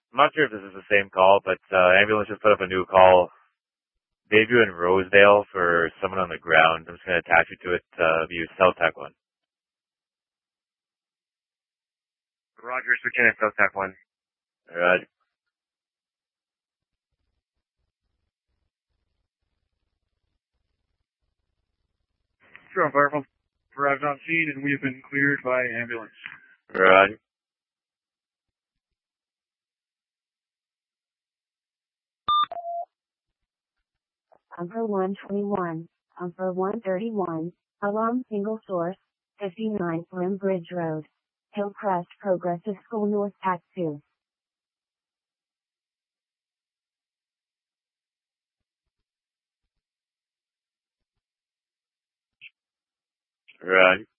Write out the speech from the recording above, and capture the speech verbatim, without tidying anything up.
I'm not sure if this is the same call, but uh, ambulance just put up a new call. Bayview and Rosedale for someone on the ground. I'm just going to attach you to it uh, via South Tech one. Roger, switching at South Tech one. Alright. Sure, Firefall arrived on scene and we have been cleared by ambulance. Alright. Umber one twenty-one, Umber one thirty-one, alarm single source, fifty-nine Brim Bridge Road, Hillcrest Progressive School North Act two. Right.